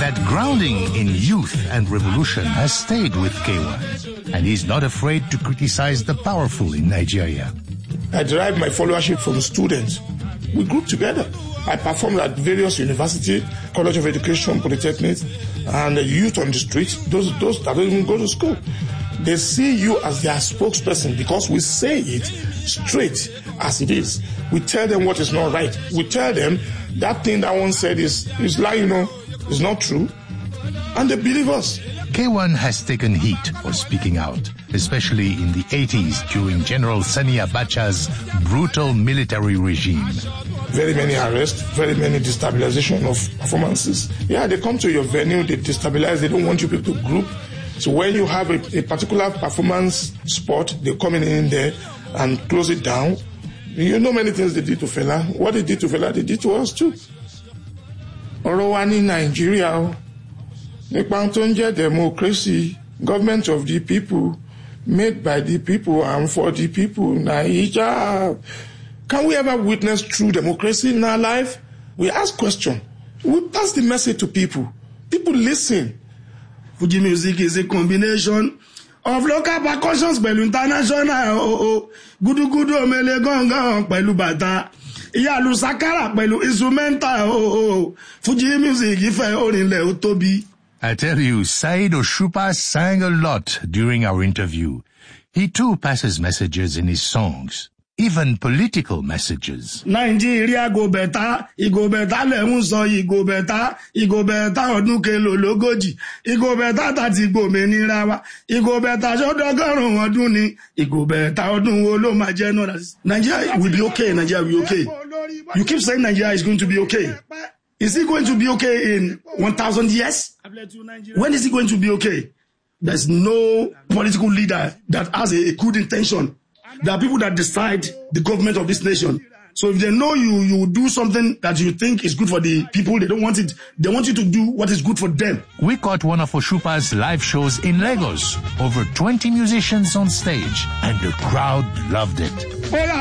That grounding in youth and revolution has stayed with K1, and he's not afraid to criticize the powerful in Nigeria. I derive my followership from students. We group together. I performed at various universities, College of Education, Polytechnics, and youth on the streets, those that don't even go to school. They see you as their spokesperson because we say it straight as it is. We tell them what is not right. We tell them that thing that one said is lying, is not true. And they believe us. K1 has taken heat for speaking out, especially in the 80s during General Sani Abacha's brutal military regime. Very many arrests, very many destabilization of performances. Yeah, they come to your venue, they destabilize, they don't want you people to group. So when you have a particular performance spot, they come in there and close it down. You know many things they did to Fela. What they did to Fela, they did to us too. Ọ̀rọ̀ wa ní Nàìjíríà, nípa tó ń jẹ́ democracy, government of the people, made by the people and for the people, Naija. Can we ever witness true democracy in our life? We ask questions. We pass the message to people. People listen. Fuji music is a combination of local percussions pẹ̀lú international. Gudugudu omele gangan pẹ̀lú bàtà. Ìyàlù sakara pẹ̀lú instrumental. Fuji music ìfẹ́ orinlẹ̀ ó tóbi. I tell you, Saheed Osupa sang a lot during our interview. He too passes messages in his songs, even political messages. Nigeria go better, go better lẹ́hún sọ, go better ọdún kelo lógójì, go better tàti gbòmìnira wa, go better ṣọ́dọ́gọ́rùn-ún ọdún ni, go better ọdún wo ló máa jẹ́ náà. Nigeria will be okay, Nigeria will be okay. You keep saying Nigeria is going to be okay. Is it going to be okay in 1,000 years? When is it going to be okay? There's no political leader that has a good intention. There are people that decide the government of this nation. So if they know you do something that you think is good for the people, they don't want it. They want you to do what is good for them. We caught one of Osupa's live shows in Lagos. Over 20 musicians on stage, and the crowd loved it.